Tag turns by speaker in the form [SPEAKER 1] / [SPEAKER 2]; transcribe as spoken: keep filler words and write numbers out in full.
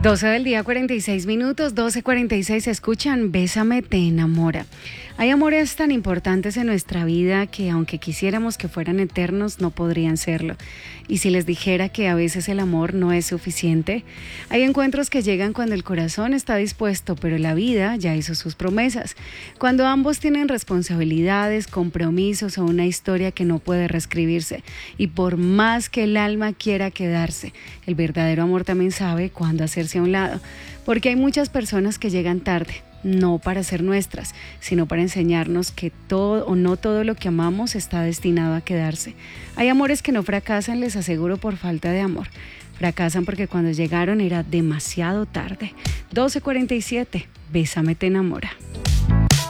[SPEAKER 1] doce del día, cuarenta y seis minutos, doce cuarenta y seis, escuchan Bésame te enamora. Hay amores tan importantes en nuestra vida que aunque quisiéramos que fueran eternos, no podrían serlo. Y si les dijera que a veces el amor no es suficiente, hay encuentros que llegan cuando el corazón está dispuesto, pero la vida ya hizo sus promesas. Cuando ambos tienen responsabilidades, compromisos o una historia que no puede reescribirse. Y por más que el alma quiera quedarse, el verdadero amor también sabe cuándo hacerse a un lado. Porque hay muchas personas que llegan tarde. No para ser nuestras, sino para enseñarnos que todo o no todo lo que amamos está destinado a quedarse. Hay amores que no fracasan, les aseguro, por falta de amor. Fracasan porque cuando llegaron era demasiado tarde. doce cuarenta y siete, Bésame te enamora.